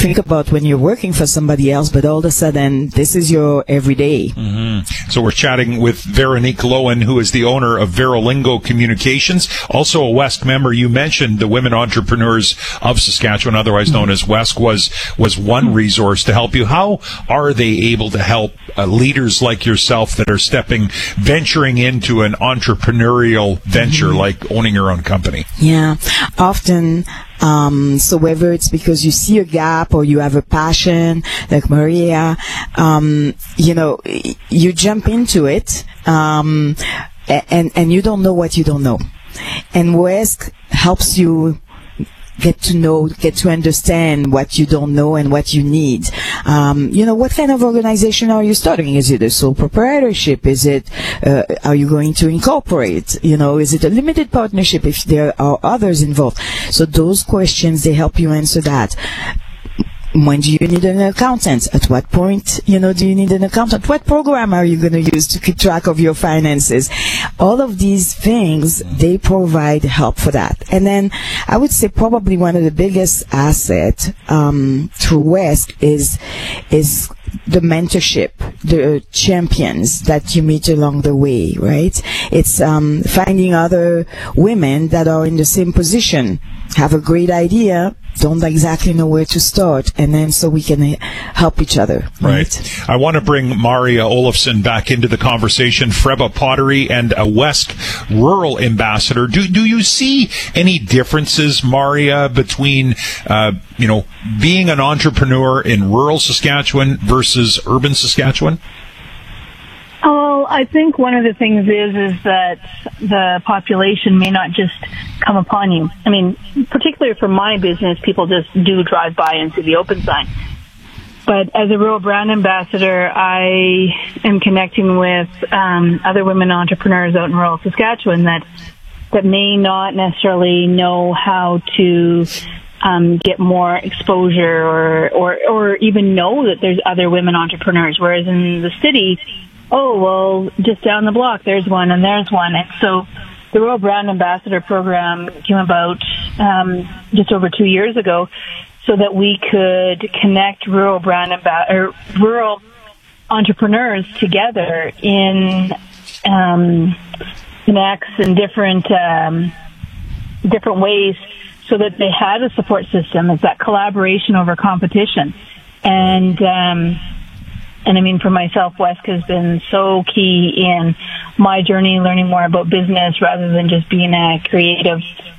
think about when you're working for somebody else, but all of a sudden, this is your everyday. Mm-hmm. So we're chatting with Veronique Loewen, who is the owner of Verolingo Communications, also a WESC member. You mentioned the Women Entrepreneurs of Saskatchewan, otherwise known as WESC, was one resource to help you. How are they able to help leaders like yourself that are venturing into an entrepreneurial venture like owning your own company? Yeah, often. So whether it's because you see a gap or you have a passion, like Maria, you jump into it, and you don't know what you don't know. And WESC helps you get to understand what you don't know and what you need. What kind of organization are you starting? Is it a sole proprietorship? Is it, are you going to incorporate? Is it a limited partnership if there are others involved? So those questions, they help you answer that. When do you need an accountant? At what point, do you need an accountant? What program are you going to use to keep track of your finances? All of these things, they provide help for that. And then I would say probably one of the biggest assets through WESC is the mentorship, the champions that you meet along the way, right? It's finding other women that are in the same position, have a great idea, don't exactly know where to start, and then so we can help each other. Right. I want to bring Maria Olofsson back into the conversation, Freba Pottery and a WESC rural ambassador. Do you see any differences, Maria, between being an entrepreneur in rural Saskatchewan versus urban Saskatchewan? Well, I think one of the things is that the population may not just come upon you. I mean, particularly for my business, people just do drive by and see the open sign. But as a rural brand ambassador, I am connecting with other women entrepreneurs out in rural Saskatchewan that may not necessarily know how to get more exposure or even know that there's other women entrepreneurs. Whereas in the city, just down the block, there's one and there's one. And so the Rural Brand Ambassador Program came about just over 2 years ago so that we could connect rural entrepreneurs together in connects in different ways so that they had a support system. It's that collaboration over competition. And I mean, for myself, WESC has been so key in my journey, learning more about business rather than just being a creative.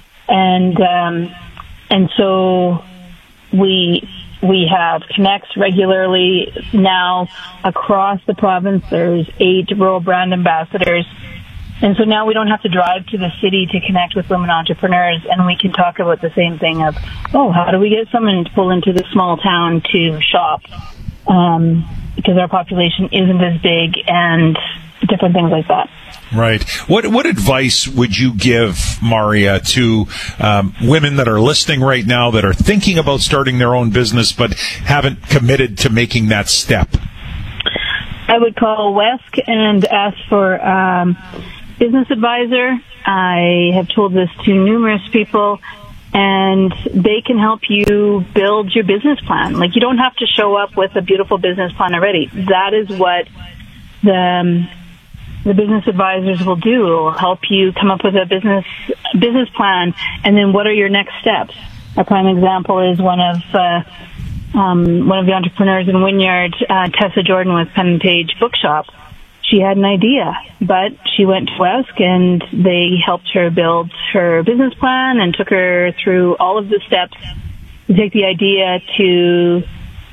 And so we have connects regularly now across the province. There's 8 rural brand ambassadors. And so now we don't have to drive to the city to connect with women entrepreneurs, and we can talk about the same thing of, how do we get someone to pull into the small town to shop? Because our population isn't as big and different things like that. Right. What advice would you give, Maria, to women that are listening right now that are thinking about starting their own business but haven't committed to making that step? I would call WESC and ask for business advisor. I have told this to numerous people, and they can help you build your business plan. Like, you don't have to show up with a beautiful business plan already. That is what the business advisors will do. It will help you come up with a business plan, and then what are your next steps? A prime example is one of the entrepreneurs in Wynyard, Tessa Jordan with Pen and Page Bookshop. She had an idea, but she went to WESC and they helped her build her business plan and took her through all of the steps to take the idea to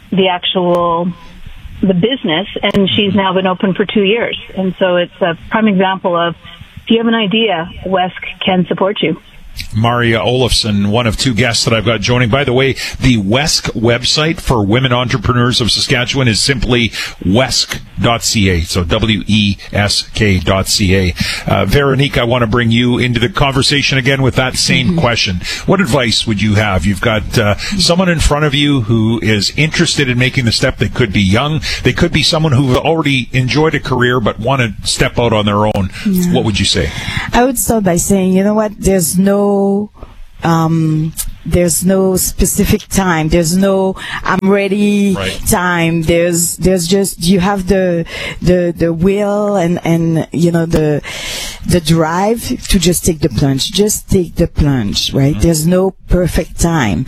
the business, and she's now been open for 2 years. And so it's a prime example of, if you have an idea, WESC can support you. Maria Olofsson, one of 2 guests that I've got joining. By the way, the WESC website for Women Entrepreneurs of Saskatchewan is simply WESC.ca, so WESK.ca. Veronique, I want to bring you into the conversation again with that same question. What advice would you have? You've got someone in front of you who is interested in making the step. They could be young. They could be someone who already enjoyed a career but want to step out on their own. Yeah. What would you say? I would start by saying, you know what, there's no there's no specific time. There's no I'm ready time. There's just you have the will and you know the drive to just take the plunge. Just take the plunge, right? Mm-hmm. There's no perfect time.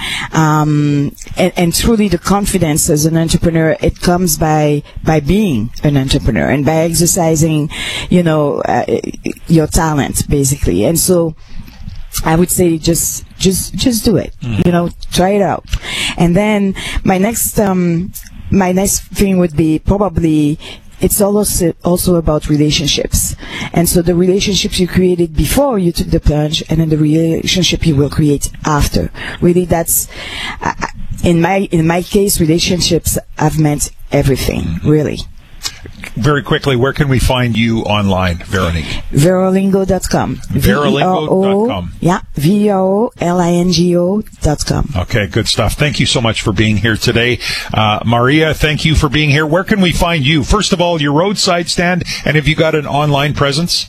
And truly the confidence as an entrepreneur, it comes by being an entrepreneur and by exercising, you know, your talent basically. And so I would say just do it. You know, try it out. And then my next thing would be probably it's also about relationships. And so the relationships you created before you took the plunge, and then the relationship you will create after. Really, that's in my case, relationships have meant everything. Really. Very quickly, where can we find you online, Veronique? Verolingo.com. Verolingo.com. Yeah, VEROLINGO.com. Okay, good stuff. Thank you so much for being here today. Maria, thank you for being here. Where can we find you? First of all, your roadside stand, and have you got an online presence?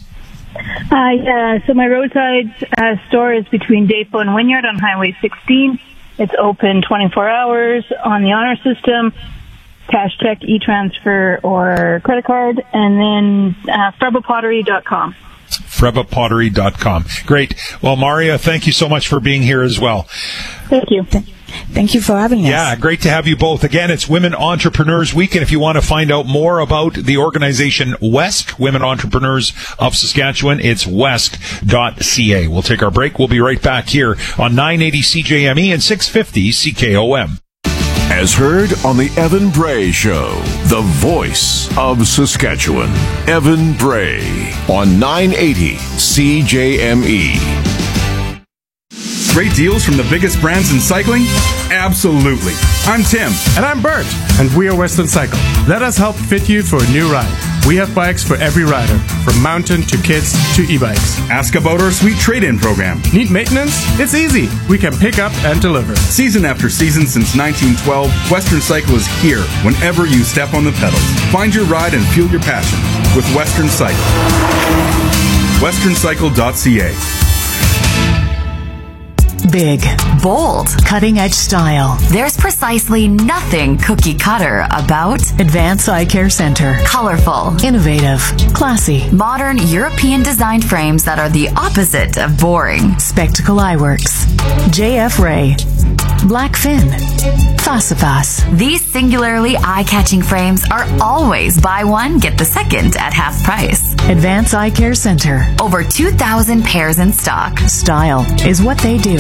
So my roadside store is between Depot and Wynyard on Highway 16. It's open 24 hours on the honor system. Cash, check, e-transfer, or credit card, and then FrebaPottery.com. FrebaPottery.com. Great. Well, Maria, thank you so much for being here as well. Thank you. Thank you for having us. Yeah, great to have you both. Again, it's Women Entrepreneurs Week, and if you want to find out more about the organization WESC, Women Entrepreneurs of Saskatchewan, it's wesk.ca. We'll take our break. We'll be right back here on 980 CJME and 650 CKOM. As heard on the Evan Bray Show, the voice of Saskatchewan. Evan Bray on 980 CJME. Great deals from the biggest brands in cycling? Absolutely. I'm Tim. And I'm Bert. And we are Western Cycle. Let us help fit you for a new ride. We have bikes for every rider, from mountain to kids to e-bikes. Ask about our sweet trade-in program. Need maintenance? It's easy. We can pick up and deliver. Season after season since 1912, Western Cycle is here whenever you step on the pedals. Find your ride and fuel your passion with Western Cycle. westerncycle.ca. Big, bold, cutting-edge style. There's precisely nothing cookie-cutter about Advance Eye Care Center. Colorful, innovative, classy, modern European-designed frames that are the opposite of boring. Spectacle Eyeworks, JF Ray, Blackfin, Facipas. These singularly eye-catching frames are always buy one, get the second at half price. Advance Eye Care Center. Over 2,000 pairs in stock. Style is what they do.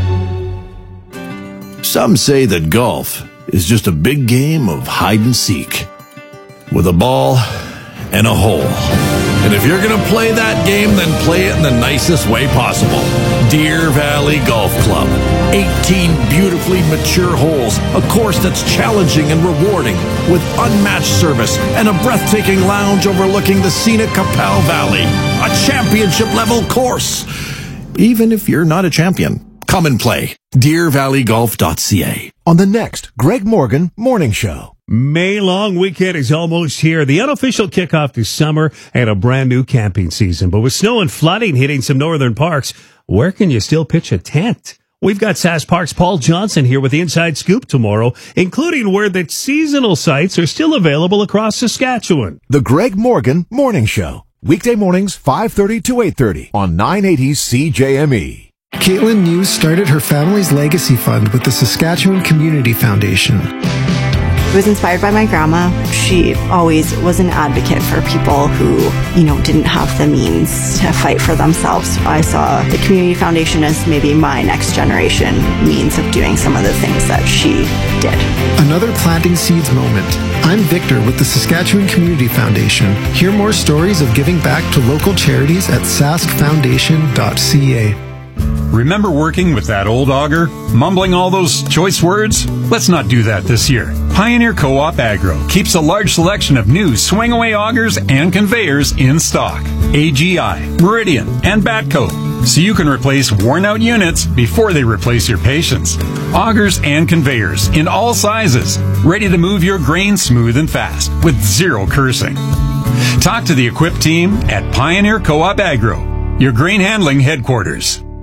Some say that golf is just a big game of hide and seek with a ball and a hole. And if you're going to play that game, then play it in the nicest way possible. Deer Valley Golf Club. 18 beautifully mature holes, a course that's challenging and rewarding with unmatched service and a breathtaking lounge overlooking the scenic Capel Valley. A championship-level course. Even if you're not a champion, come and play. DeerValleyGolf.ca. On the next Greg Morgan Morning Show. May long weekend is almost here. The unofficial kickoff to summer and a brand new camping season. But with snow and flooding hitting some northern parks, where can you still pitch a tent? We've got Sask Park's Paul Johnson here with the inside scoop tomorrow, including where the seasonal sites are still available across Saskatchewan. The Greg Morgan Morning Show. Weekday mornings, 5:30 to 8:30 on 980 CJME. Caitlin News started her family's legacy fund with the Saskatchewan Community Foundation. I was inspired by my grandma. She always was an advocate for people who, didn't have the means to fight for themselves. I saw the Community Foundation as maybe my next generation means of doing some of the things that she did. Another Planting Seeds moment. I'm Victor with the Saskatchewan Community Foundation. Hear more stories of giving back to local charities at saskfoundation.ca. Remember working with that old auger? Mumbling all those choice words? Let's not do that this year. Pioneer Co-op Agro keeps a large selection of new swing-away augers and conveyors in stock. AGI, Meridian, and Batco. So you can replace worn-out units before they replace your patience. Augers and conveyors in all sizes, ready to move your grain smooth and fast with zero cursing. Talk to the equipped team at Pioneer Co-op Agro, your grain handling headquarters.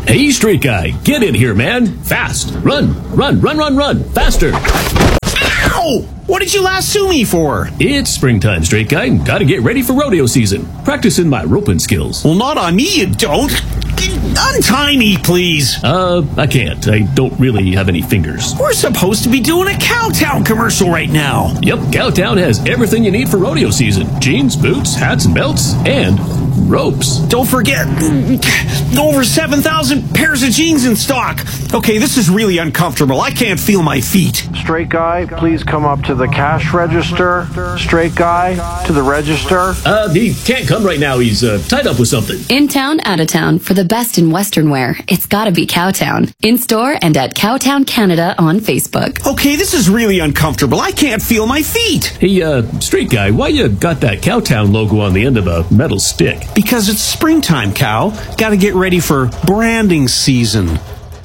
Hey, straight guy, get in here, man. Fast. Run. Faster. Ow! What did you lasso me for? It's springtime, straight guy. Gotta get ready for rodeo season. Practicing my roping skills. Well, not on me, you don't. Untie me, please. I can't. I don't really have any fingers. We're supposed to be doing a Cowtown commercial right now. Yep, Cowtown has everything you need for rodeo season. Jeans, boots, hats and belts, and ropes. Don't forget, over 7,000 pairs of jeans in stock. Okay, this is really uncomfortable. I can't feel my feet. Straight guy, please come up to the cash register. Straight guy, to the register. He can't come right now. He's tied up with something. In town, out of town, for the best in Western wear, it's gotta be Cowtown. In store and at Cowtown Canada on Facebook. Okay, this is really uncomfortable. I can't feel my feet. Hey, straight guy, why you got that Cowtown logo on the end of a metal stick? Because it's springtime, Cow. Gotta get ready for branding season.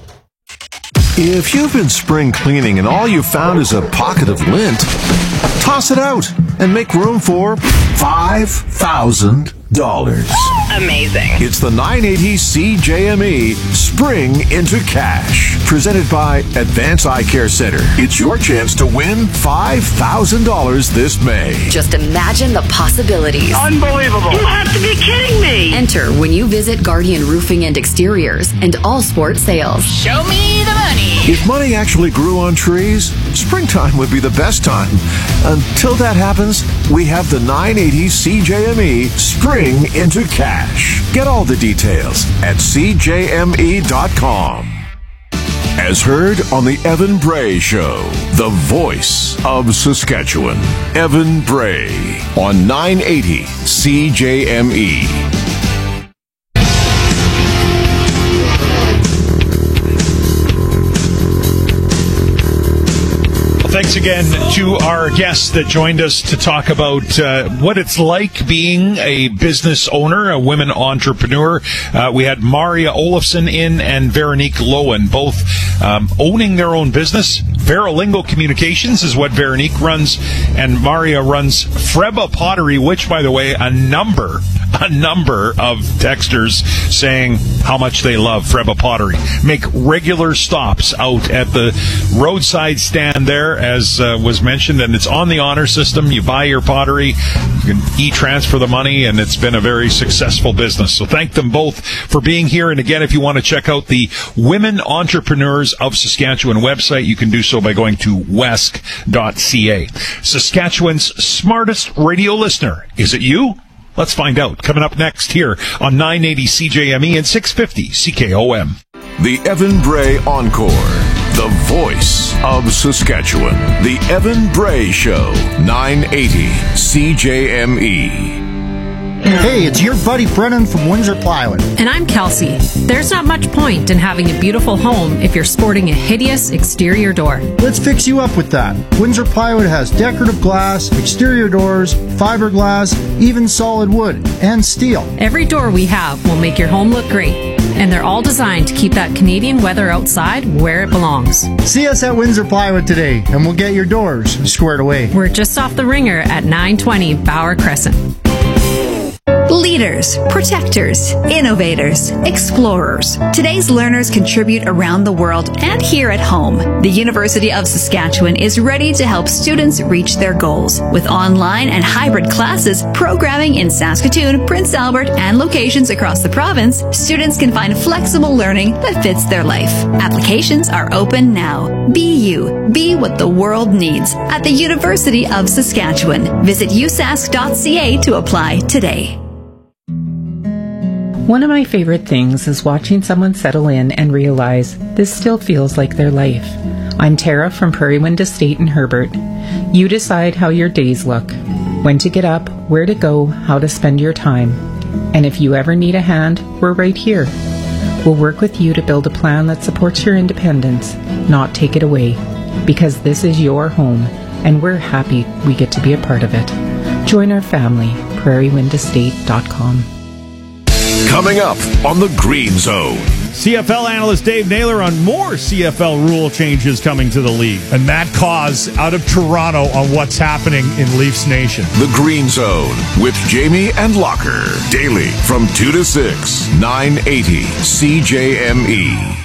If you've been spring cleaning and all you found is a pocket of lint, toss it out and make room for $5,000. Amazing. It's the 980 CJME Spring into Cash, presented by Advance Eye Care Center. It's your chance to win $5,000 this May. Just imagine the possibilities. Unbelievable. You have to be kidding me. Enter when you visit Guardian Roofing and Exteriors and All Sport Sales. Show me the money. If money actually grew on trees, springtime would be the best time. Until that happens, we have the 980 CJME Spring into Cash. Get all the details at CJME.com. As heard on the Evan Bray Show, the voice of Saskatchewan. Evan Bray on 980 CJME. Thanks again to our guests that joined us to talk about what it's like being a business owner, a women entrepreneur. We had Maria Olofsson in and Veronique Lowen, both owning their own business. Veralingo Communications is what Veronique runs, and Maria runs Freba Pottery, which, by the way, a number of texters saying how much they love Freba Pottery. Make regular stops out at the roadside stand there, as was mentioned, and it's on the honor system. You buy your pottery, you can e-transfer the money, and it's been a very successful business. So thank them both for being here. And again, if you want to check out the Women Entrepreneurs of Saskatchewan website, you can do so by going to wesk.ca. Saskatchewan's smartest radio listener. Is it you? Let's find out. Coming up next here on 980 CJME and 650 CKOM. The Evan Bray Encore. The voice of Saskatchewan. The Evan Bray Show. 980 CJME. Hey, it's your buddy Brennan from Windsor Plywood. And I'm Kelsey. There's not much point in having a beautiful home if you're sporting a hideous exterior door. Let's fix you up with that. Windsor Plywood has decorative glass, exterior doors, fiberglass, even solid wood, and steel. Every door we have will make your home look great. And they're all designed to keep that Canadian weather outside where it belongs. See us at Windsor Plywood today, and we'll get your doors squared away. We're just off the Ringer at 920 Bauer Crescent. Leaders, protectors, innovators, explorers. Today's learners contribute around the world and here at home. The University of Saskatchewan is ready to help students reach their goals. With online and hybrid classes, programming in Saskatoon, Prince Albert, and locations across the province, students can find flexible learning that fits their life. Applications are open now. Be you. Be what the world needs at the University of Saskatchewan. Visit usask.ca to apply today. One of my favorite things is watching someone settle in and realize this still feels like their life. I'm Tara from Prairie Wind Estate in Herbert. You decide how your days look, when to get up, where to go, how to spend your time. And if you ever need a hand, we're right here. We'll work with you to build a plan that supports your independence, not take it away. Because this is your home, and we're happy we get to be a part of it. Join our family, prairiewindestate.com. Coming up on the Green Zone, CFL analyst Dave Naylor on more CFL rule changes coming to the league. And Matt Cause out of Toronto on what's happening in Leafs Nation. The Green Zone with Jamie and Locker. Daily from 2 to 6, 980 CJME.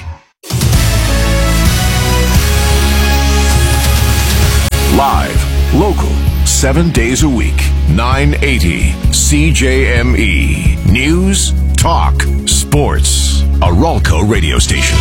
Live, local, 7 days a week, 980 CJME. News, talk, sports. A Ralco radio station.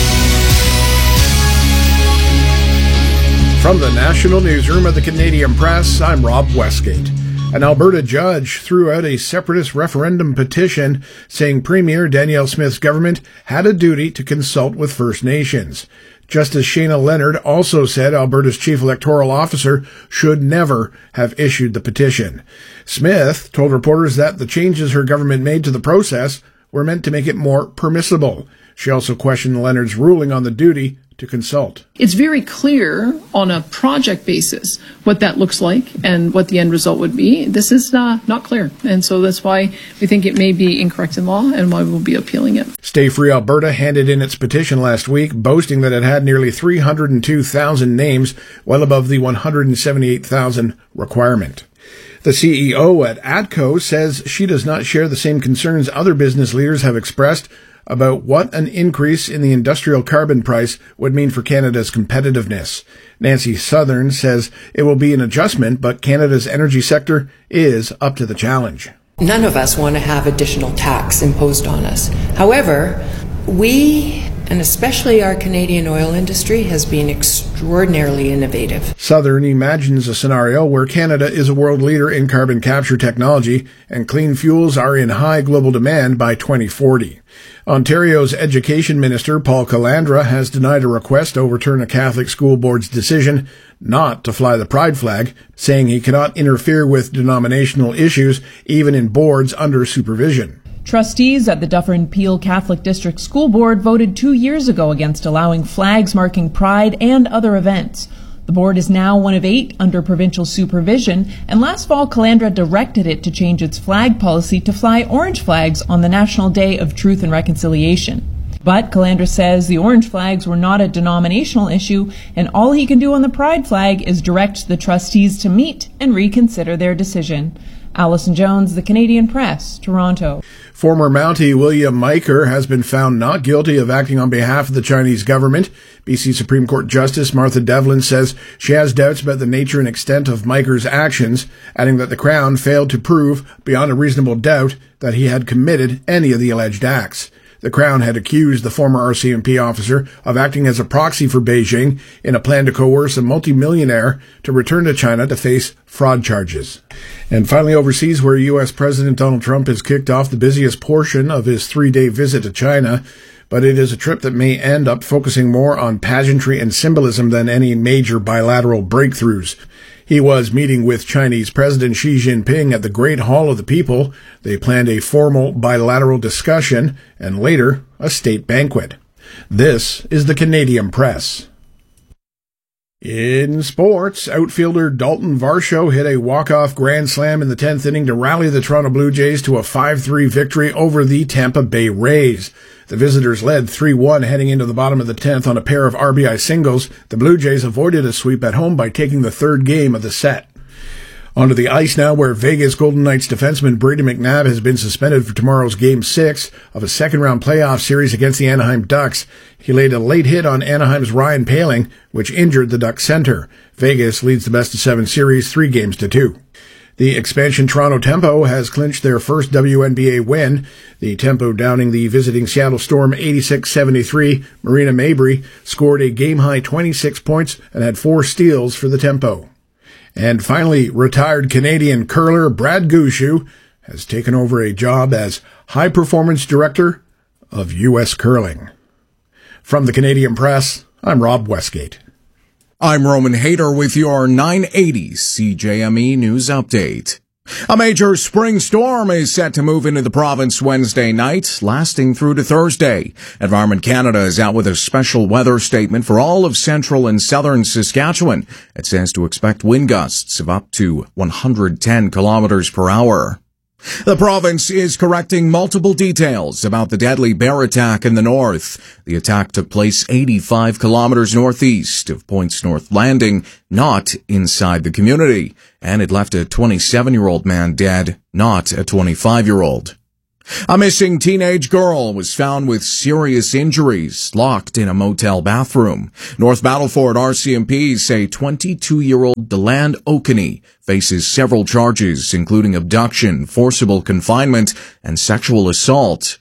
From the National Newsroom of the Canadian Press, I'm Rob Westgate. An Alberta judge threw out a separatist referendum petition saying Premier Danielle Smith's government had a duty to consult with First Nations. Justice Shayna Leonard also said Alberta's chief electoral officer should never have issued the petition. Smith told reporters that the changes her government made to the process were meant to make it more permissible. She also questioned Leonard's ruling on the duty to consult. It's very clear on a project basis what that looks like and what the end result would be. This is not clear. And so that's why we think it may be incorrect in law and why we'll be appealing it. Stay Free Alberta handed in its petition last week, boasting that it had nearly 302,000 names, well above the 178,000 requirement. The CEO at ATCO says she does not share the same concerns other business leaders have expressed about what an increase in the industrial carbon price would mean for Canada's competitiveness. Nancy Southern says it will be an adjustment, but Canada's energy sector is up to the challenge. None of us want to have additional tax imposed on us. However, we, and especially our Canadian oil industry, has been extraordinarily innovative. Southern imagines a scenario where Canada is a world leader in carbon capture technology and clean fuels are in high global demand by 2040. Ontario's Education Minister, Paul Calandra, has denied a request to overturn a Catholic school board's decision not to fly the pride flag, saying he cannot interfere with denominational issues, even in boards under supervision. Trustees at the Dufferin-Peel Catholic District School Board voted 2 years ago against allowing flags marking Pride and other events. The board is now one of 8 under provincial supervision, and last fall Calandra directed it to change its flag policy to fly orange flags on the National Day of Truth and Reconciliation. But Calandra says the orange flags were not a denominational issue, and all he can do on the Pride flag is direct the trustees to meet and reconsider their decision. Alison Jones, The Canadian Press, Toronto. Former Mountie William Miker has been found not guilty of acting on behalf of the Chinese government. BC Supreme Court Justice Martha Devlin says she has doubts about the nature and extent of Miker's actions, adding that the Crown failed to prove beyond a reasonable doubt that he had committed any of the alleged acts. The Crown had accused the former RCMP officer of acting as a proxy for Beijing in a plan to coerce a multimillionaire to return to China to face fraud charges. And finally overseas, where U.S. President Donald Trump has kicked off the busiest portion of his 3-day visit to China, but it is a trip that may end up focusing more on pageantry and symbolism than any major bilateral breakthroughs. He was meeting with Chinese President Xi Jinping at the Great Hall of the People. They planned a formal bilateral discussion and later a state banquet. This is the Canadian Press. In sports, outfielder Dalton Varsho hit a walk-off grand slam in the 10th inning to rally the Toronto Blue Jays to a 5-3 victory over the Tampa Bay Rays. The visitors led 3-1 heading into the bottom of the 10th on a pair of RBI singles. The Blue Jays avoided a sweep at home by taking the third game of the set. Onto the ice now, where Vegas Golden Knights defenseman Brady McNabb has been suspended for tomorrow's Game 6 of a second-round playoff series against the Anaheim Ducks. He laid a late hit on Anaheim's Ryan Poehling, which injured the Ducks center. Vegas leads the best-of-7 series 3-2. The expansion Toronto Tempo has clinched their first WNBA win. The Tempo downing the visiting Seattle Storm 86-73. Marina Mabrey scored a game-high 26 points and had 4 steals for the Tempo. And finally, retired Canadian curler Brad Gushue has taken over a job as High Performance Director of U.S. Curling. From the Canadian Press, I'm Rob Westgate. I'm Roman Hayter with your 980 CJME News Update. A major spring storm is set to move into the province Wednesday night, lasting through to Thursday. Environment Canada is out with a special weather statement for all of central and southern Saskatchewan. It says to expect wind gusts of up to 110 kilometers per hour. The province is correcting multiple details about the deadly bear attack in the north. The attack took place 85 kilometers northeast of Points North Landing, not inside the community, and it left a 27-year-old man dead, not a 25-year-old. A missing teenage girl was found with serious injuries, locked in a motel bathroom. North Battleford RCMP say 22-year-old Deland Okaney faces several charges, including abduction, forcible confinement, and sexual assault.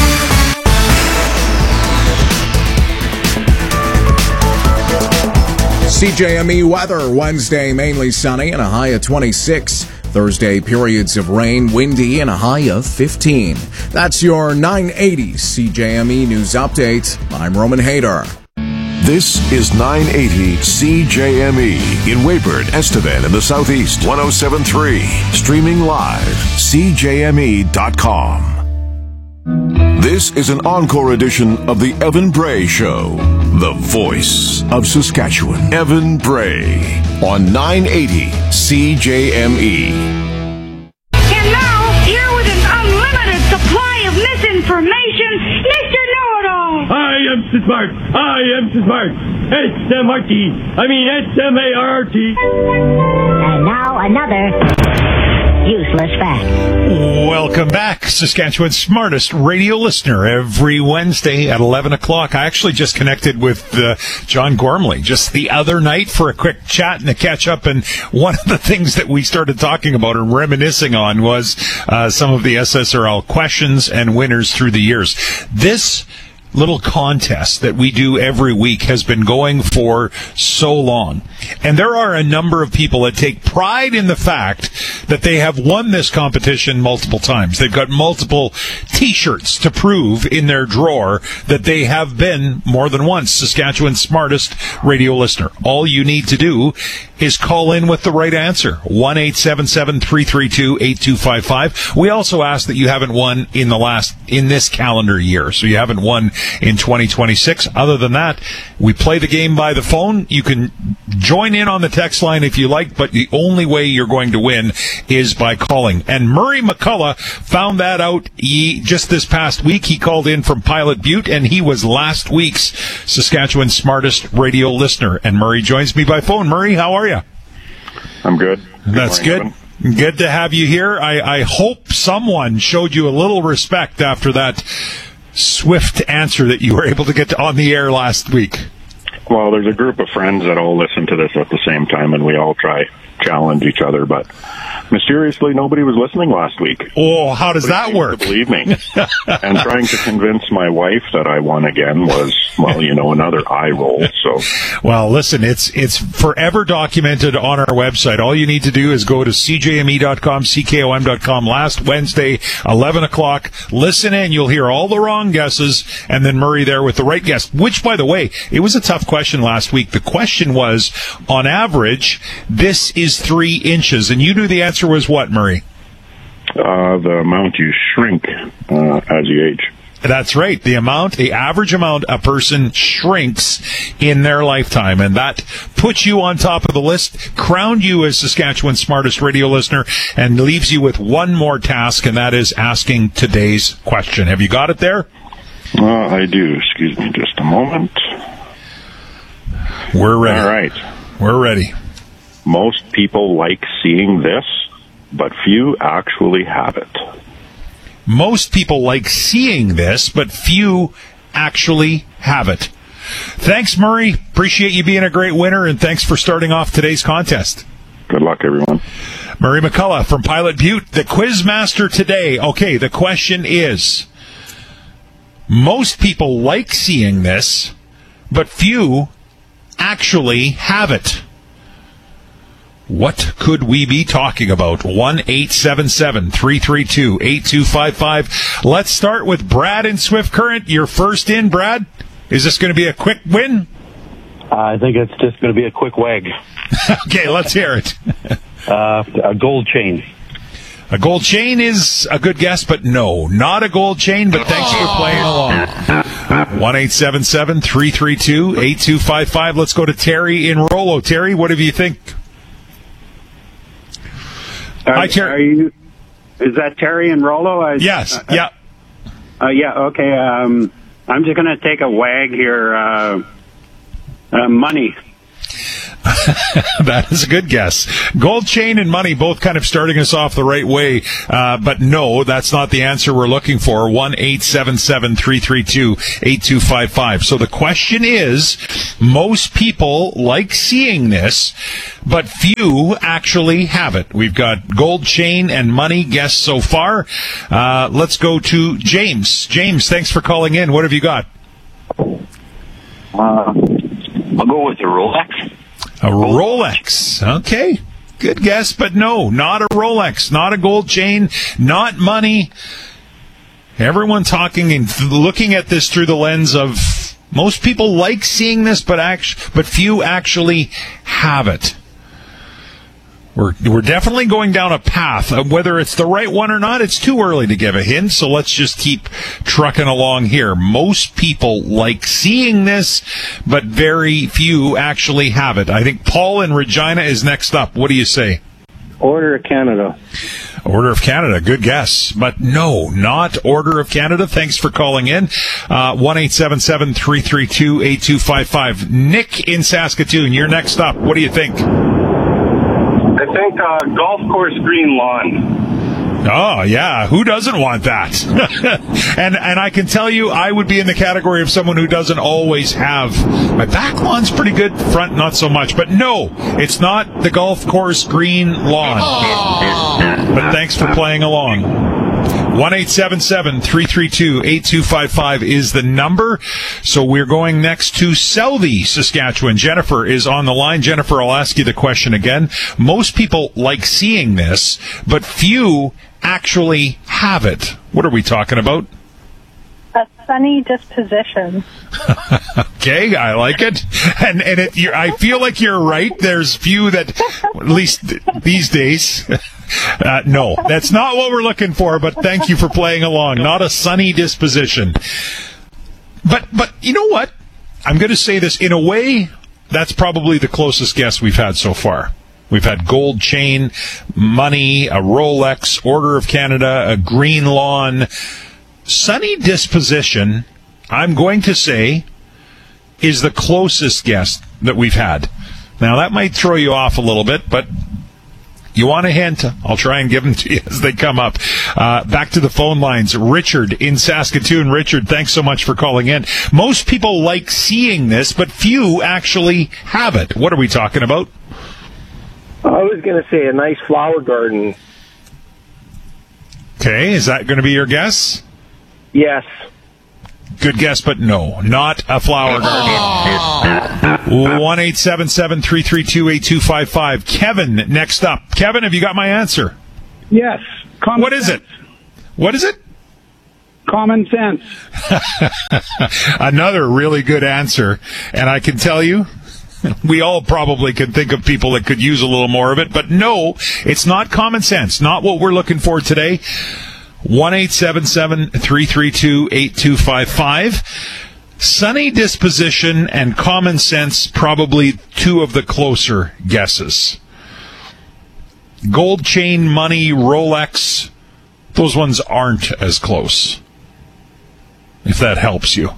CJME weather, Wednesday mainly sunny and a high of 26. Thursday, periods of rain, windy, and a high of 15. That's your 980 CJME News Update. I'm Roman Hayter. This is 980 CJME in Waybird, Estevan, in the Southeast, 107.3. Streaming live, CJME.com. This is an encore edition of the Evan Bray Show, the voice of Saskatchewan. Evan Bray on 980 CJME. And now, here with an unlimited supply of misinformation, Mr. Know-It-All. I am smart. I am smart. S-M-R-T. I mean S-M-A-R-T. And now another useless fact. Welcome back, Saskatchewan's smartest radio listener, every Wednesday at 11 o'clock. I actually just connected with John Gormley just the other night for a quick chat and a catch-up, and one of the things that we started talking about and reminiscing on was some of the SSRL questions and winners through the years. This little contest that we do every week has been going for so long. And there are a number of people that take pride in the fact that they have won this competition multiple times. They've got multiple T-shirts to prove in their drawer that they have been more than once Saskatchewan's smartest radio listener. All you need to do is call in with the right answer. 1-877-332-8255. We also ask that you haven't won in this calendar year. So you haven't won in 2026. Other than that, we play the game by the phone. You can join in on the text line if you like, but the only way you're going to win is by calling. And Murray McCullough found that out just this past week. He called in from Pilot Butte, and he was last week's Saskatchewan's smartest radio listener. And Murray joins me by phone. Murray, how are you? I'm good. That's good. Good to have you here. I hope someone showed you a little respect after that swift answer that you were able to get on the air last week. Well, there's a group of friends that all listen to this at the same time, and we all challenge each other, but mysteriously nobody was listening last week. Oh, how does that work? To believe me. And trying to convince my wife that I won again was, well, another eye roll. So, well, listen, it's forever documented on our website. All you need to do is go to cjme.com, ckom.com last Wednesday, 11 o'clock. Listen in. You'll hear all the wrong guesses, and then Murray there with the right guess, which, by the way, it was a tough question last week. The question was, on average, this is 3 inches, and you knew the answer was what, Murray? The amount you shrink as you age. That's right. The average amount a person shrinks in their lifetime. And that puts you on top of the list, crowned you as Saskatchewan's smartest radio listener, and leaves you with one more task, and that is asking today's question. Have you got it there? I do. Excuse me just a moment. We're ready. All right. We're ready. Most people like seeing this, but few actually have it. Most people like seeing this, but few actually have it. Thanks, Murray. Appreciate you being a great winner, and thanks for starting off today's contest. Good luck, everyone. Murray McCullough from Pilot Butte, the Quizmaster today. Okay, the question is, most people like seeing this, but few actually have it. What could we be talking about? 1-877-332-8255. Let's start with Brad in Swift Current. You're first in, Brad. Is this going to be a quick win? I think it's just going to be a quick wag. Okay, let's hear it. A gold chain. A gold chain is a good guess, but no, not a gold chain, but thanks for playing along. 1-877-332-8255. Let's go to Terry in Rollo. Terry, what do you think? Hi, Terry. Is that Terry and Rollo? Yes. Yeah. Okay. I'm just going to take a wag here. Money. That is a good guess. Gold chain and money both kind of starting us off the right way. But no, that's not the answer we're looking for. 1-877-332-8255. So the question is, most people like seeing this, but few actually have it. We've got gold chain and money guessed so far. Let's go to James. James, thanks for calling in. What have you got? I'll go with the Rolex. A Rolex. Okay. Good guess, but no, not a Rolex, not a gold chain, not money. Everyone talking and looking at this through the lens of most people like seeing this, but few actually have it. We're definitely going down a path. Whether it's the right one or not, it's too early to give a hint, so let's just keep trucking along here. Most people like seeing this, but very few actually have it. I think Paul in Regina is next up. What do you say? Order of Canada. Order of Canada, good guess. But no, not Order of Canada. Thanks for calling in. 1-877-332-8255. Nick in Saskatoon, you're next up. What do you think? I think golf course green lawn. Oh, yeah. Who doesn't want that? and I can tell you, I would be in the category of someone who doesn't always have. My back lawn's pretty good, front not so much. But no, it's not the golf course green lawn. But thanks for playing along. 1-877-332-8255 is the number. So we're going next to Selby, Saskatchewan. Jennifer is on the line. Jennifer, I'll ask you the question again. Most people like seeing this, but few actually have it. What are we talking about? A sunny disposition. Okay, I like it. And I feel like you're right. There's few that, at least these days... no, that's not what we're looking for, but thank you for playing along. Not a sunny disposition. But you know what? I'm going to say this. In a way, that's probably the closest guess we've had so far. We've had gold chain, money, a Rolex, Order of Canada, a green lawn. Sunny disposition, I'm going to say, is the closest guess that we've had. Now, that might throw you off a little bit, but... you want a hint? I'll try and give them to you as they come up. Back to the phone lines. Richard in Saskatoon. Richard, thanks so much for calling in. Most people like seeing this, but few actually have it. What are we talking about? I was going to say a nice flower garden. Okay, is that going to be your guess? Yes. Good guess, but no, not a flower garden. 1-877-332-8255. Kevin, next up. Kevin, have you got my answer? Yes. What is it? What is it? Common sense. Another really good answer. And I can tell you, we all probably could think of people that could use a little more of it. But no, it's not common sense. Not what we're looking for today. 1-877-332-8255. Sunny disposition and common sense, probably two of the closer guesses. Gold chain, money, Rolex, those ones aren't as close. If that helps you.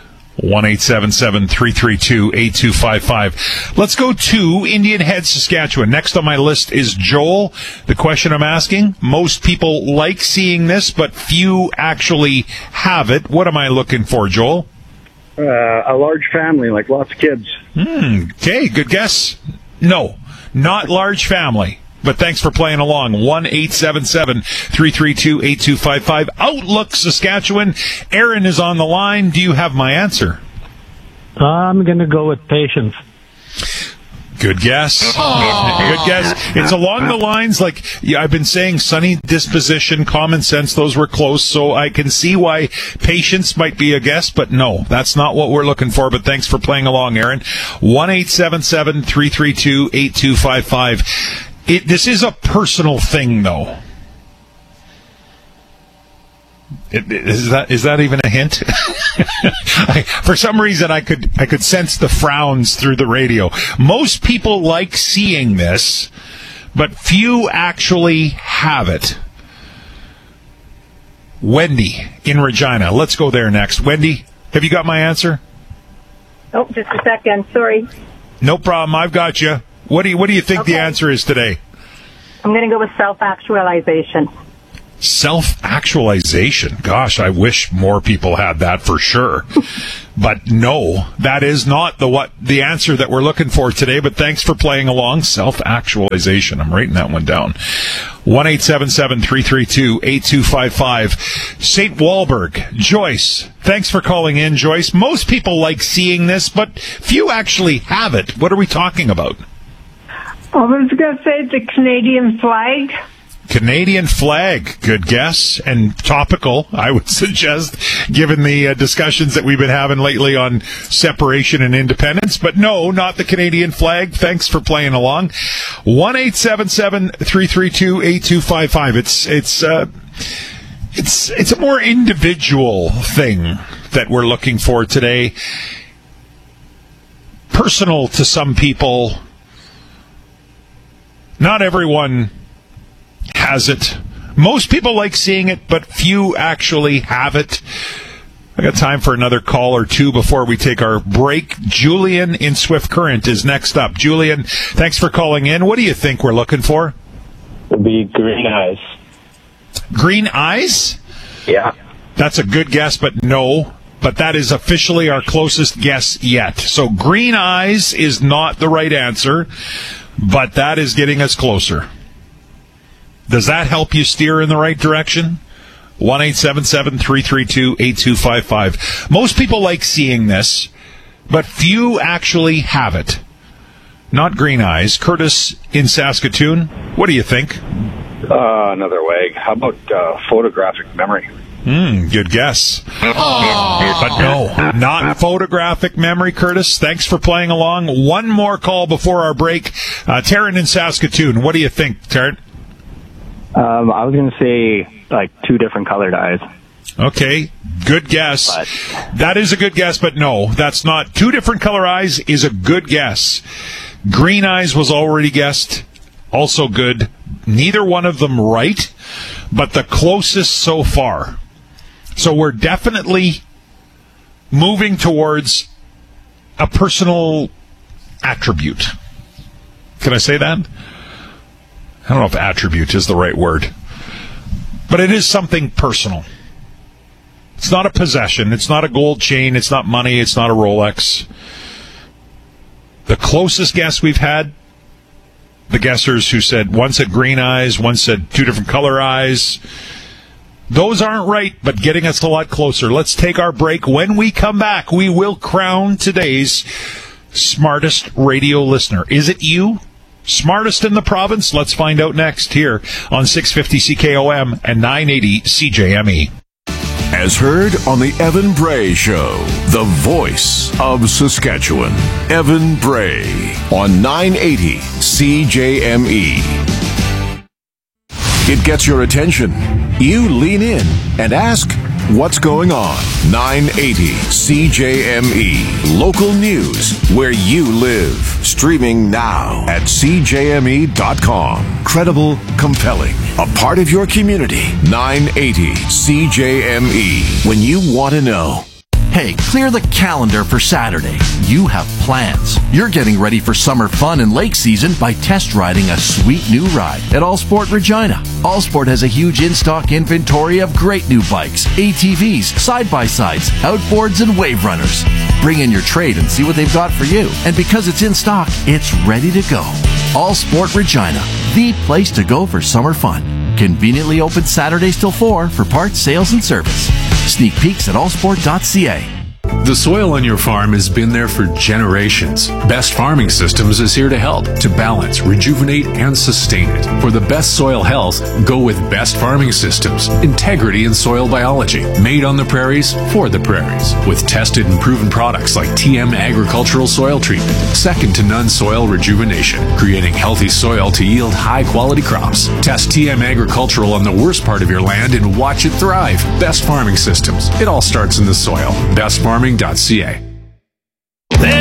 1-877-332-8255. Let's go to Indian Head, Saskatchewan. Next on my list is Joel. The question I'm asking, most people like seeing this, but few actually have it. What am I looking for, Joel? A large family, like lots of kids. Okay, good guess. No, not large family. But thanks for playing along. 1-877-332-8255. Outlook, Saskatchewan. Aaron is on the line. Do you have my answer? I'm going to go with patience. Good guess. Good guess. It's along the lines, like I've been saying, sunny disposition, common sense, those were close, so I can see why patience might be a guess, but no, that's not what we're looking for, but thanks for playing along, Aaron. 1-877-332-8255. This is a personal thing, though. Is that even a hint? For some reason, I could sense the frowns through the radio. Most people like seeing this, but few actually have it. Wendy in Regina. Let's go there next. Wendy, have you got my answer? Oh, just a second. Sorry. No problem. I've got you. What do you think the answer is today? I'm going to go with self-actualization. Self-actualization. Gosh, I wish more people had that for sure. But no, that is not the answer that we're looking for today. But thanks for playing along. Self-actualization. I'm writing that one down. 1-877-332-8255. St. Walburg. Joyce. Thanks for calling in, Joyce. Most people like seeing this, but few actually have it. What are we talking about? I was going to say the Canadian flag. Canadian flag. Good guess. And topical, I would suggest, given the discussions that we've been having lately on separation and independence. But no, not the Canadian flag. Thanks for playing along. 1-877-332-8255. It's a more individual thing that we're looking for today. Personal to some people. Not everyone has it. Most people like seeing it, but few actually have it. I got time for another call or two before we take our break. Julian in Swift Current is next up. Julian, thanks for calling in. What do you think we're looking for? It would be green eyes. Green eyes? Yeah. That's a good guess, but no. But that is officially our closest guess yet. So green eyes is not the right answer, but that is getting us closer. Does that help you steer in the right direction? 1-877-332-8255. Most people like seeing this, but few actually have it. Not green eyes. Curtis in Saskatoon, what do you think? Another wag. How about photographic memory? Good guess. But no, not photographic memory, Curtis. Thanks for playing along. One more call before our break. Taryn in Saskatoon, what do you think, Taryn? I was going to say, like, 2 different colored eyes. Okay, good guess. That is a good guess, but no, that's not. 2 different color eyes is a good guess. Green eyes was already guessed. Also good. Neither one of them right, but the closest so far. So we're definitely moving towards a personal attribute. Can I say that? I don't know if attribute is the right word. But it is something personal. It's not a possession. It's not a gold chain. It's not money. It's not a Rolex. The closest guess we've had, the guessers who said, one said green eyes, one said 2 different color eyes. Those aren't right, but getting us a lot closer. Let's take our break. When we come back, we will crown today's smartest radio listener. Is it you? Smartest in the province? Let's find out next here on 650 CKOM and 980 CJME. As heard on the Evan Bray Show, the voice of Saskatchewan. Evan Bray on 980 CJME. It gets your attention. You lean in and ask, what's going on? 980 CJME. Local news where you live. Streaming now at CJME.com. Credible, compelling. A part of your community. 980 CJME. When you want to know. Hey, clear the calendar for Saturday. You have plans. You're getting ready for summer fun and lake season by test riding a sweet new ride at Allsport Regina. Allsport has a huge in-stock inventory of great new bikes, ATVs, side-by-sides, outboards, and wave runners. Bring in your trade and see what they've got for you. And because it's in stock, it's ready to go. Allsport Regina, the place to go for summer fun. Conveniently open Saturdays till 4 for parts, sales, and service. Sneak peeks at allsport.ca. The soil on your farm has been there for generations. Best Farming Systems is here to help, to balance, rejuvenate, and sustain it. For the best soil health, go with Best Farming Systems. Integrity in soil biology. Made on the prairies, for the prairies. With tested and proven products like TM Agricultural Soil Treatment. Second to none soil rejuvenation. Creating healthy soil to yield high-quality crops. Test TM Agricultural on the worst part of your land and watch it thrive. Best Farming Systems. It all starts in the soil. Bestfarming.ca. They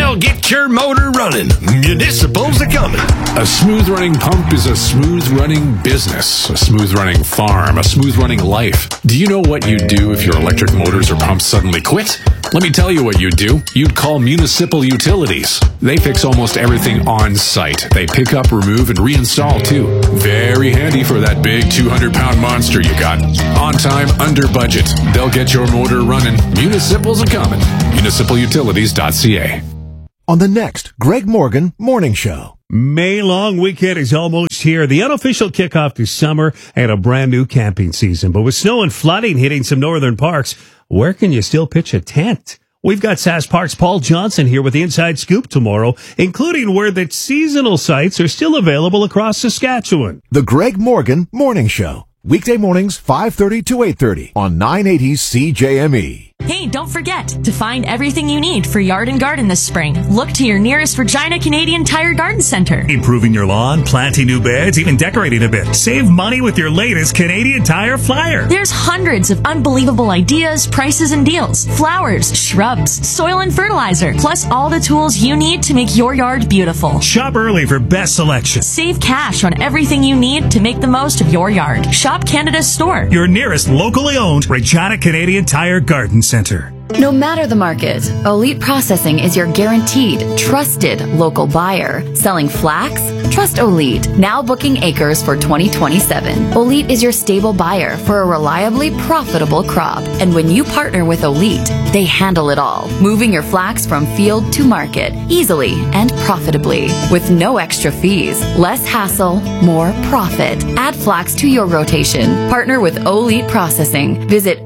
They'll get your motor running. Municipals are coming. A smooth-running pump is a smooth-running business, a smooth-running farm, a smooth-running life. Do you know what you'd do if your electric motors or pumps suddenly quit? Let me tell you what you'd do. You'd call Municipal Utilities. They fix almost everything on site. They pick up, remove, and reinstall, too. Very handy for that big 200-pound monster you got. On time, under budget. They'll get your motor running. Municipals are coming. MunicipalUtilities.ca. On the next Greg Morgan Morning Show. May long weekend is almost here. The unofficial kickoff to summer and a brand new camping season. But with snow and flooding hitting some northern parks, where can you still pitch a tent? We've got Sask Park's Paul Johnson here with the Inside Scoop tomorrow, including where the seasonal sites are still available across Saskatchewan. The Greg Morgan Morning Show. Weekday mornings, 5:30 to 8:30 on 980 CJME. Hey, don't forget to find everything you need for yard and garden this spring. Look to your nearest Regina Canadian Tire Garden Center. Improving your lawn, planting new beds, even decorating a bit. Save money with your latest Canadian Tire flyer. There's hundreds of unbelievable ideas, prices, and deals. Flowers, shrubs, soil and fertilizer, plus all the tools you need to make your yard beautiful. Shop early for best selection. Save cash on everything you need to make the most of your yard. Shop Canada's store. Your nearest locally owned Regina Canadian Tire Garden Center. No matter the market, Elite Processing is your guaranteed, trusted local buyer. Selling flax? Trust Elite. Now booking acres for 2027. Elite is your stable buyer for a reliably profitable crop. And when you partner with Elite, they handle it all. Moving your flax from field to market easily and profitably. With no extra fees. Less hassle, more profit. Add flax to your rotation. Partner with Elite Processing. Visit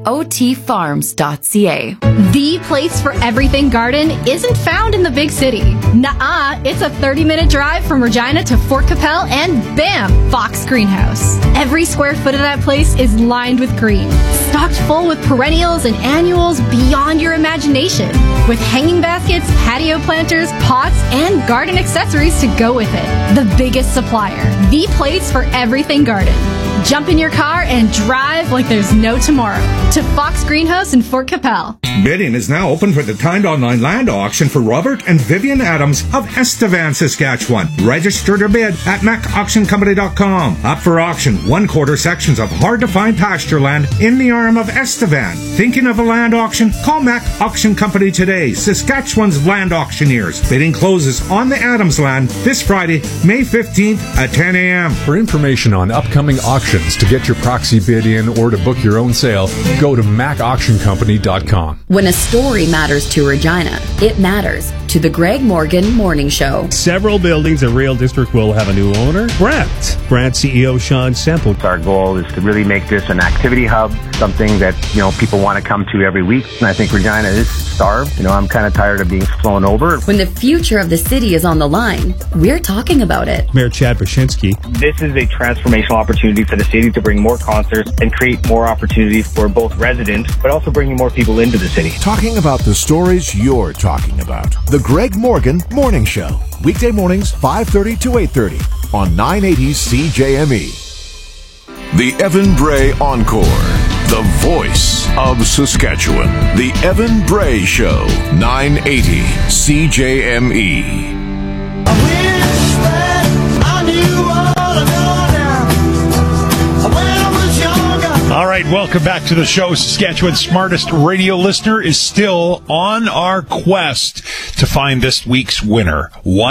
otfarms.ca. The place for everything garden isn't found in the big city. Nuh-uh, it's a 30-minute drive from Regina to Fort Capel and bam, Fox Greenhouse. Every square foot of that place is lined with green, stocked full with perennials and annuals beyond your imagination, with hanging baskets, patio planters, pots, and garden accessories to go with it. The biggest supplier, the place for everything garden. Jump in your car and drive like there's no tomorrow to Fox Greenhouse in Fort Capel. Bidding is now open for the timed online land auction for Robert and Vivian Adams of Estevan, Saskatchewan. Register to bid at macauctioncompany.com. Up for auction 1/4 sections of hard-to-find pasture land in the arm of Estevan. Thinking of a land auction? Call Mac Auction Company today, Saskatchewan's land auctioneers. Bidding closes on the Adams land this Friday, May 15th at 10 a.m. For information on upcoming auctions, to get your proxy bid in, or to book your own sale, go to macauctioncompany.com. When a story matters to Regina, it matters to the Greg Morgan Morning Show. Several buildings in Rail District will have a new owner. Brant CEO Sean Semple. Our goal is to really make this an activity hub, something that, people want to come to every week. And I think Regina is starved. I'm kind of tired of being flown over. When the future of the city is on the line, we're talking about it. Mayor Chad Wyszynski. This is a transformational opportunity for the city to bring more concerts and create more opportunities for both residents, but also bringing more people into the city. Talking about the stories you're talking about. The Greg Morgan Morning Show. Weekday mornings, 5:30 to 8:30 on 980 CJME. The Evan Bray Encore. The voice of Saskatchewan. The Evan Bray Show. 980 CJME. I wish that I knew all I know now. When I was younger. All right, welcome back to the show. Saskatchewan's smartest radio listener is still on our quest to find this week's winner.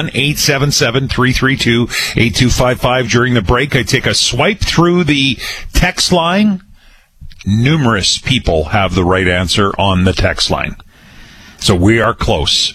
1-877-332-8255. During the break, I take a swipe through the text line. Numerous people have the right answer on the text line. So we are close.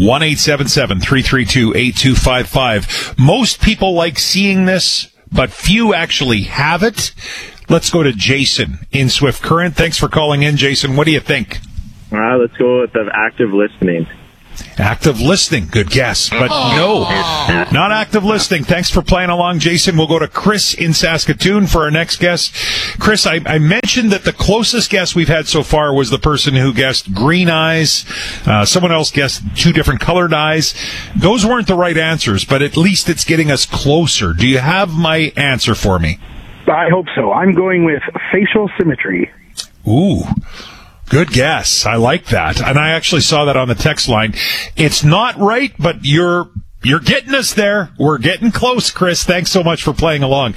1-877-332-8255. Most people like seeing this, but few actually have it. Let's go to Jason in Swift Current. Thanks for calling in, Jason. What do you think? Let's go with the active listening. Active listening. Good guess. But no, not active listening. Thanks for playing along, Jason. We'll go to Chris in Saskatoon for our next guest. Chris, I mentioned that the closest guess we've had so far was the person who guessed green eyes. Someone else guessed two different colored eyes. Those weren't the right answers, but at least it's getting us closer. Do you have my answer for me? I hope so. I'm going with facial symmetry. Ooh. Good guess. I like that. And I actually saw that on the text line. It's not right, but you're getting us there. We're getting close, Chris. Thanks so much for playing along.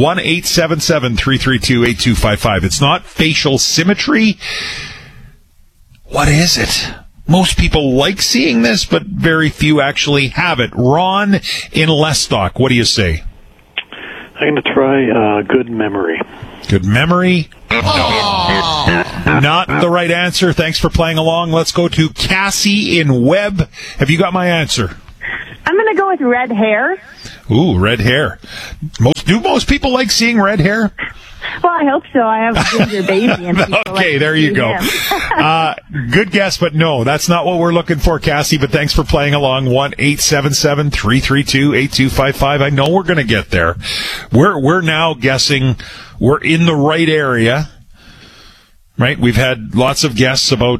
1-877-332-8255. It's not facial symmetry. What is it? Most people like seeing this, but very few actually have it. Ron in Lestock, what do you say? I'm going to try good memory. Good memory? No. Not the right answer. Thanks for playing along. Let's go to Cassie in Webb. Have you got my answer? I'm going to go with red hair. Ooh, red hair. Do most people like seeing red hair? Well, I hope so. I have a ginger baby. And okay, there you go. Good guess, but no, that's not what we're looking for, Cassie. But thanks for playing along. 1-877-332-8255. I know we're going to get there. We're now guessing we're in the right area, right? We've had lots of guesses about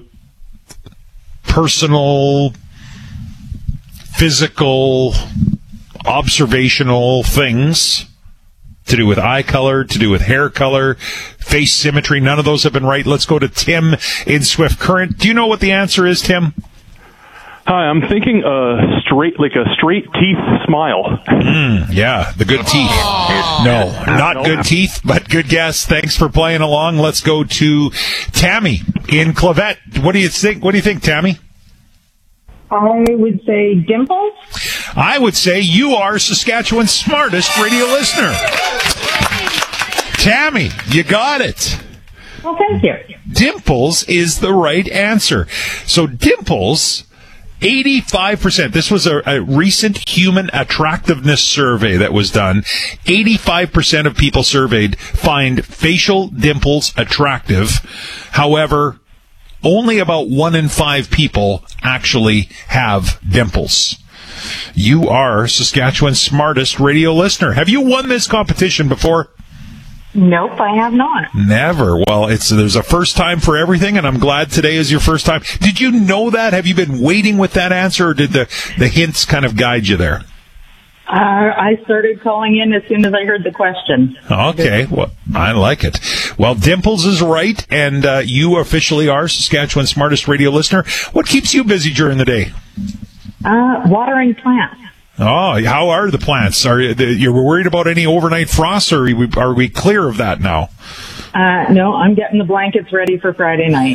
personal, physical, observational things to do with eye color, to do with hair color, face symmetry. None of those have been right. Let's go to Tim in Swift Current. Do you know what the answer is, Tim? Hi, I'm thinking straight teeth smile. Yeah, the good teeth. No, not good teeth, but good guess. Thanks for playing along. Let's go to Tammy in Clavette. What do you think? What do you think, Tammy? I would say dimples. I would say you are Saskatchewan's smartest radio listener. Tammy, you got it. Well, thank you. Dimples is the right answer. So dimples, 85%. This was a recent human attractiveness survey that was done. 85% of people surveyed find facial dimples attractive. However, only about 1 in 5 people actually have dimples. You are Saskatchewan's smartest radio listener. Have you won this competition before? Nope, I have not. Never. Well, there's a first time for everything, and I'm glad today is your first time. Did you know that? Have you been waiting with that answer, or did the hints kind of guide you there? I started calling in as soon as I heard the question. Okay, well, I like it. Well, Dimples is right, and you officially are Saskatchewan's smartest radio listener. What keeps you busy during the day? Watering plants. Oh, how are the plants? Are you worried about any overnight frost, or are we clear of that now? No, I'm getting the blankets ready for Friday night.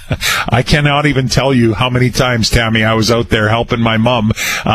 I cannot even tell you how many times, Tammy, I was out there helping my mom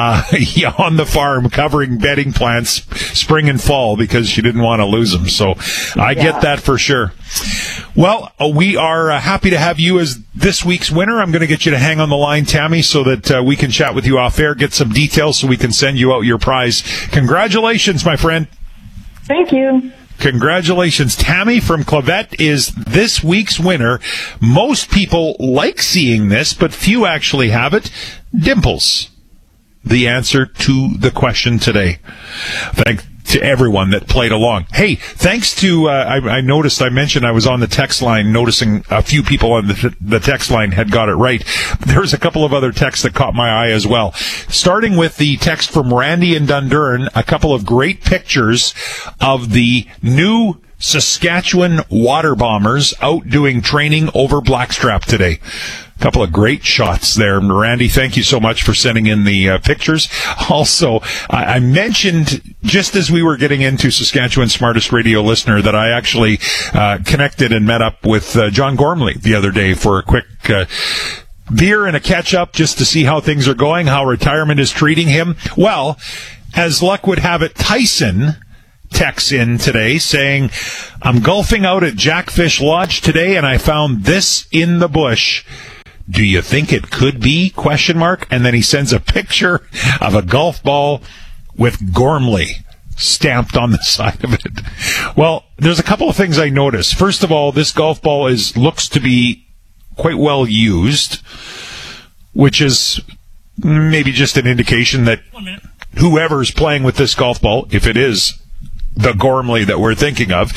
on the farm covering bedding plants spring and fall because she didn't want to lose them. So I get that for sure. Well, we are happy to have you as this week's winner. I'm going to get you to hang on the line, Tammy, so that we can chat with you off air, get some details so we can send you out your prize. Congratulations, my friend. Thank you. Congratulations. Tammy from Clavette is this week's winner. Most people like seeing this, but few actually have it. Dimples. The answer to the question today. Thanks to everyone that played along. Hey, thanks to, I noticed, I mentioned I was on the text line, noticing a few people on the text line had got it right. There's a couple of other texts that caught my eye as well. Starting with the text from Randy in Dundurn, a couple of great pictures of the new Saskatchewan water bombers out doing training over Blackstrap today. A couple of great shots there. Randy, thank you so much for sending in the pictures. Also, I mentioned just as we were getting into Saskatchewan's smartest radio listener that I actually connected and met up with John Gormley the other day for a quick beer and a catch-up just to see how things are going, how retirement is treating him. Well, as luck would have it, Tyson texts in today saying, I'm golfing out at Jackfish Lodge today and I found this in the bush. Do you think it could be? ? And then he sends a picture of a golf ball with Gormley stamped on the side of it. Well, there's a couple of things I noticed. First of all, this golf ball looks to be quite well used, which is maybe just an indication that whoever's playing with this golf ball, if it is the Gormley that we're thinking of,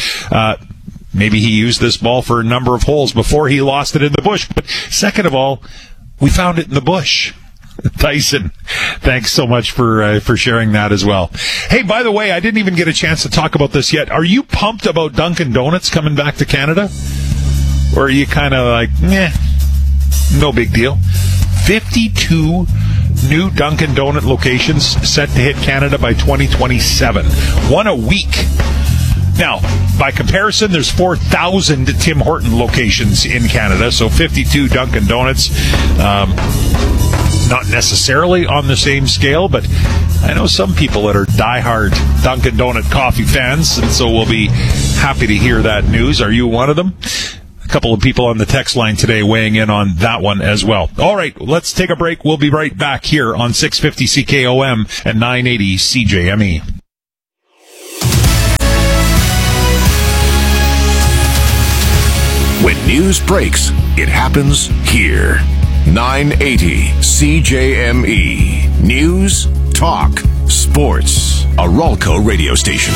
maybe he used this ball for a number of holes before he lost it in the bush. But second of all, we found it in the bush. Tyson, thanks so much for sharing that as well. Hey, by the way, I didn't even get a chance to talk about this yet. Are you pumped about Dunkin' Donuts coming back to Canada? Or are you kind of like, no big deal? 52 new Dunkin' Donut locations set to hit Canada by 2027. One a week. Now, by comparison, there's 4,000 Tim Horton locations in Canada, so 52 Dunkin' Donuts. Not necessarily on the same scale, but I know some people that are diehard Dunkin' Donut coffee fans, and so we'll be happy to hear that news. Are you one of them? A couple of people on the text line today weighing in on that one as well. All right, let's take a break. We'll be right back here on 650 CKOM and 980 CJME. When news breaks, it happens here. 980 CJME. News, talk, sports. A Ralco radio station.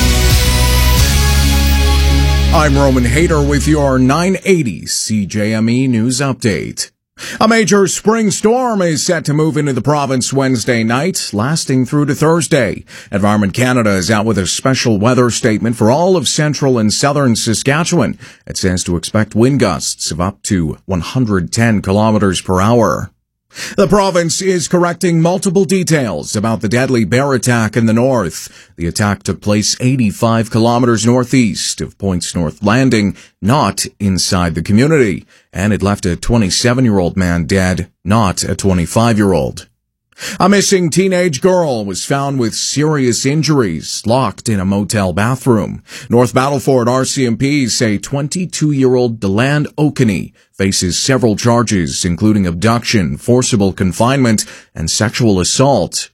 I'm Roman Hayter with your 980 CJME News Update. A major spring storm is set to move into the province Wednesday night, lasting through to Thursday. Environment Canada is out with a special weather statement for all of central and southern Saskatchewan. It says to expect wind gusts of up to 110 kilometers per hour. The province is correcting multiple details about the deadly bear attack in the north. The attack took place 85 kilometers northeast of Points North Landing, not inside the community, and it left a 27-year-old man dead, not a 25-year-old. A missing teenage girl was found with serious injuries, locked in a motel bathroom. North Battleford RCMP say 22-year-old Deland Okaney faces several charges, including abduction, forcible confinement, and sexual assault.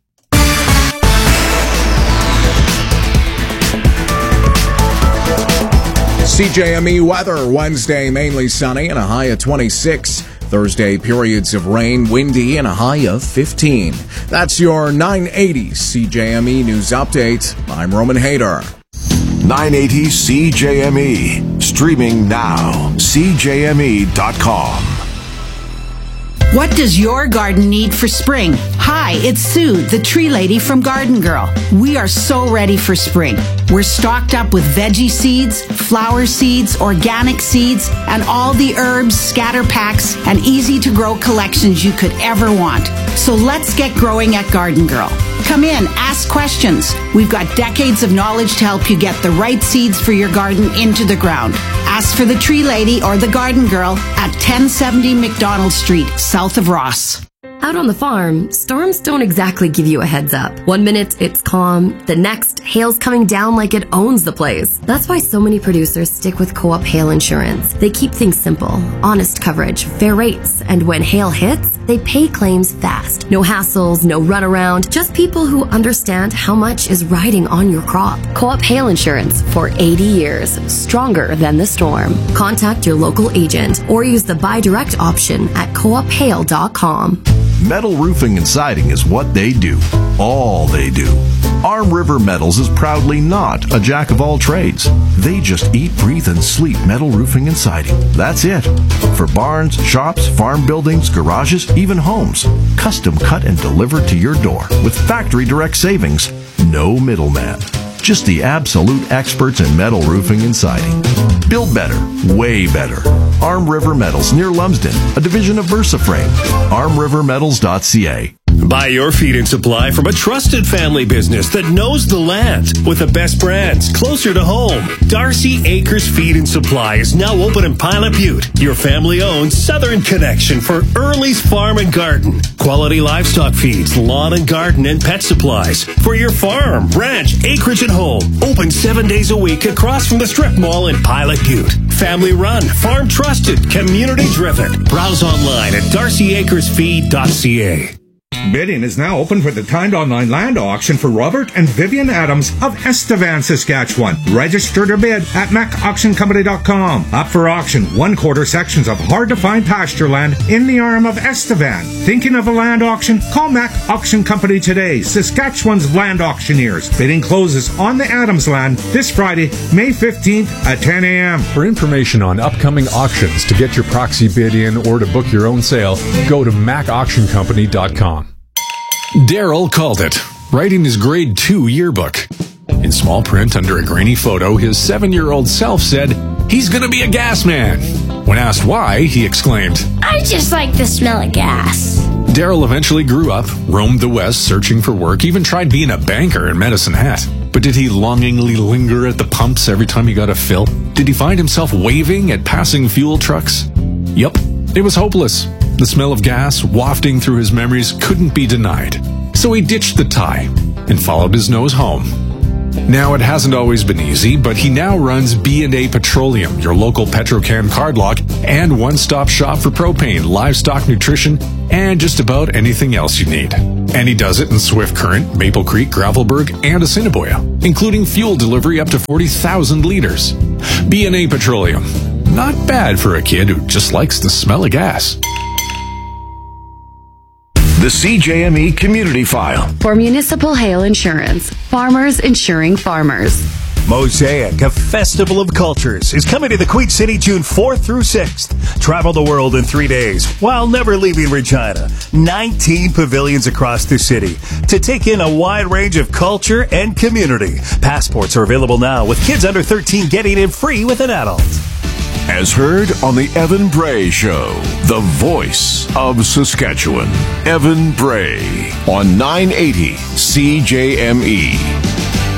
CJME weather, Wednesday mainly sunny and a high of 26. Thursday, periods of rain, windy, and a high of 15. That's your 980 CJME News Update. I'm Roman Hayter. 980 CJME. Streaming now. CJME.com. What does your garden need for spring? Hi, it's Sue, the tree lady from Garden Girl. We are so ready for spring. We're stocked up with veggie seeds, flower seeds, organic seeds, and all the herbs, scatter packs, and easy-to-grow collections you could ever want. So let's get growing at Garden Girl. Come in, ask questions. We've got decades of knowledge to help you get the right seeds for your garden into the ground. Ask for the Tree Lady or the Garden Girl at 1070 McDonald Street, south of Ross. Out on the farm, storms don't exactly give you a heads up. 1 minute, it's calm. The next, hail's coming down like it owns the place. That's why so many producers stick with Co-op Hail Insurance. They keep things simple, honest coverage, fair rates, and when hail hits, they pay claims fast. No hassles, no runaround, just people who understand how much is riding on your crop. Co-op Hail Insurance for 80 years, stronger than the storm. Contact your local agent or use the buy direct option at coophail.com. Metal roofing and siding is what they do. All they do. Arm River Metals is proudly not a jack of all trades. They just eat, breathe, and sleep metal roofing and siding. That's it. For barns, shops, farm buildings, garages, even homes. Custom cut and delivered to your door with factory direct savings. No middleman. Just the absolute experts in metal roofing and siding. Build better, way better. Arm River Metals near Lumsden, a division of VersaFrame. ArmRiverMetals.ca. Buy your feed and supply from a trusted family business that knows the land with the best brands closer to home. Darcy Acres Feed and Supply is now open in Pilot Butte, your family-owned southern connection for Early's Farm and Garden. Quality livestock feeds, lawn and garden, and pet supplies for your farm, ranch, acreage, and home. Open 7 days a week across from the Strip Mall in Pilot Butte. Family run, farm trusted, community driven. Browse online at darcyacresfeed.ca. Bidding is now open for the timed online land auction for Robert and Vivian Adams of Estevan, Saskatchewan. Register to bid at macauctioncompany.com. Up for auction 1/4 sections of hard-to-find pasture land in the arm of Estevan. Thinking of a land auction? Call Mac Auction Company today, Saskatchewan's land auctioneers. Bidding closes on the Adams land this Friday, May 15th at 10 a.m. For information on upcoming auctions, to get your proxy bid in, or to book your own sale, go to macauctioncompany.com. Daryl called it, writing his grade 2 yearbook. In small print under a grainy photo, his 7-year-old self said, "He's gonna be a gas man." When asked why, he exclaimed, I just like the smell of gas. Daryl eventually grew up, roamed the West searching for work, even tried being a banker in Medicine Hat. But did he longingly linger at the pumps every time he got a fill? Did he find himself waving at passing fuel trucks? Yup, it was hopeless. The smell of gas wafting through his memories couldn't be denied. So he ditched the tie and followed his nose home. Now, it hasn't always been easy, but he now runs B&A Petroleum, your local Petrocan cardlock, and one-stop shop for propane, livestock nutrition, and just about anything else you need. And he does it in Swift Current, Maple Creek, Gravelburg, and Assiniboia, including fuel delivery up to 40,000 liters. B&A Petroleum. Not bad for a kid who just likes the smell of gas. The CJME Community File. For Municipal Hail Insurance, farmers insuring farmers. Mosaic, a festival of cultures, is coming to the Queen City June 4th through 6th. Travel the world in 3 days while never leaving Regina. 19 pavilions across the city to take in a wide range of culture and community. Passports are available now, with kids under 13 getting in free with an adult. As heard on the Evan Bray Show, the voice of Saskatchewan. Evan Bray on 980 CJME.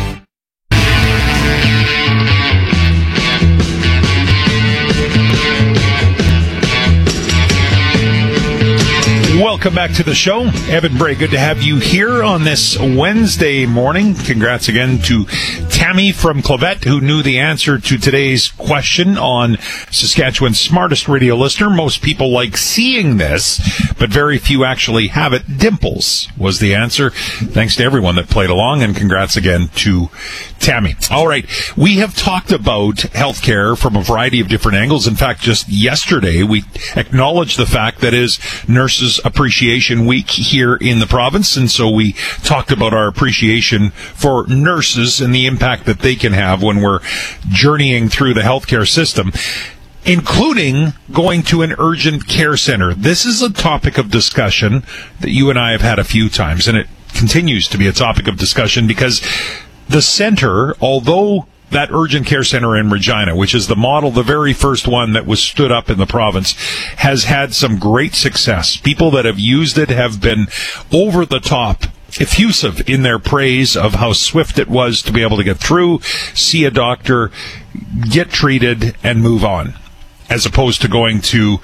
Welcome back to the show. Evan Bray, good to have you here on this Wednesday morning. Congrats again to Tammy from Clavette, who knew the answer to today's question on Saskatchewan's smartest radio listener. Most people like seeing this, but very few actually have it. Dimples was the answer. Thanks to everyone that played along, and congrats again to Tammy. All right, we have talked about healthcare from a variety of different angles. In fact, just yesterday, we acknowledged the fact that is Nurses Appreciation Week here in the province, and so we talked about our appreciation for nurses and the impact that they can have when we're journeying through the healthcare system, including going to an urgent care center. This is a topic of discussion that you and I have had a few times, and it continues to be a topic of discussion because the center, although that urgent care center in Regina, which is the model, the very first one that was stood up in the province, has had some great success. People that have used it have been over the top effusive in their praise of how swift it was to be able to get through, see a doctor, get treated, and move on, as opposed to going to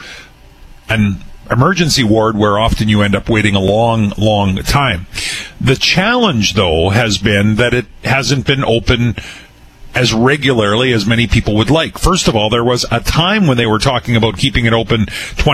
an emergency ward where often you end up waiting a long, long time. The challenge, though, has been that it hasn't been open as regularly as many people would like. First of all, there was a time when they were talking about keeping it open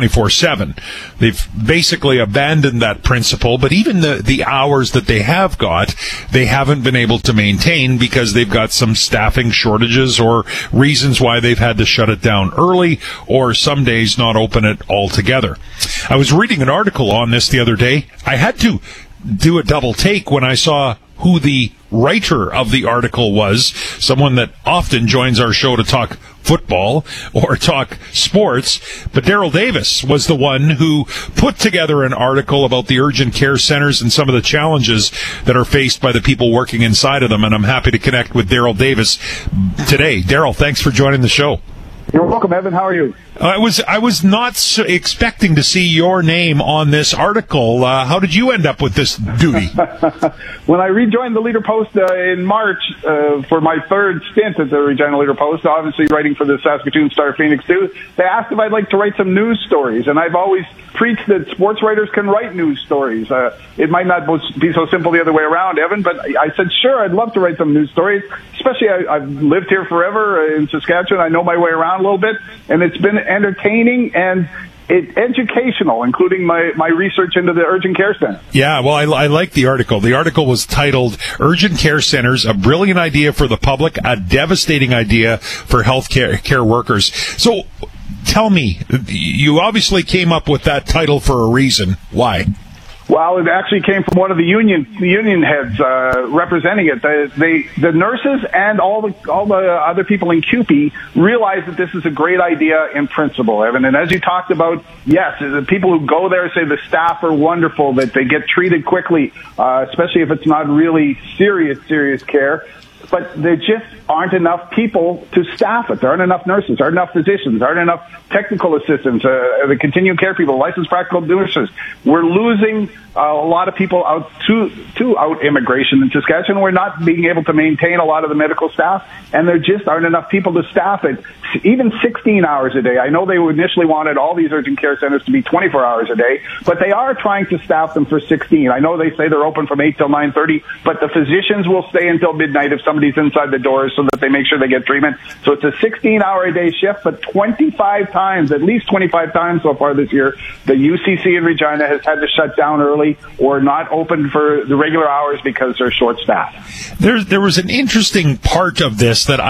24/7. They've basically abandoned that principle, but even the hours that they have got, they haven't been able to maintain because they've got some staffing shortages or reasons why they've had to shut it down early or some days not open it altogether. I was reading an article on this the other day. I had to do a double take when I saw who the writer of the article was, someone that often joins our show to talk football or talk sports. But Daryl Davis was the one who put together an article about the urgent care centers and some of the challenges that are faced by the people working inside of them. And I'm happy to connect with Daryl Davis today. Daryl, thanks for joining the show. You're welcome, Evan. How are you? I was not expecting to see your name on this article. How did you end up with this duty? When I rejoined the Leader Post in March for my third stint at the Regina Leader Post, obviously writing for the Saskatoon Star Phoenix too, they asked if I'd like to write some news stories, and I've always preached that sports writers can write news stories. It might not be so simple the other way around, Evan, but I said, sure, I'd love to write some news stories, especially I've lived here forever in Saskatchewan. I know my way around a little bit, and it's been entertaining and educational, including my research into the urgent care center. Yeah, well, I like the article. The article was titled Urgent Care Centers, a Brilliant Idea for the Public, a Devastating Idea for Healthcare Workers. So tell me, you obviously came up with that title for a reason. Why? Well, it actually came from one of the union heads representing it. The nurses and all the other people in CUPE realize that this is a great idea in principle, Evan. And as you talked about, yes, the people who go there say the staff are wonderful, that they get treated quickly, especially if it's not really serious care. but there just aren't enough people to staff it. There aren't enough nurses, there aren't enough physicians, there aren't enough technical assistants, the continuing care people, licensed practical nurses. We're losing a lot of people out to out immigration in Saskatchewan. We're not being able to maintain a lot of the medical staff, and there just aren't enough people to staff it, even 16 hours a day. I know they initially wanted all these urgent care centers to be 24 hours a day, but they are trying to staff them for 16. I know they say they're open from 8 till 9:30, but the physicians will stay until midnight if somebody's inside the doors so that they make sure they get treatment. So it's a 16-hour-a-day shift, but 25 times, at least 25 times so far this year, the UCC in Regina has had to shut down early or not open for the regular hours because they're short-staffed. There was an interesting part of this that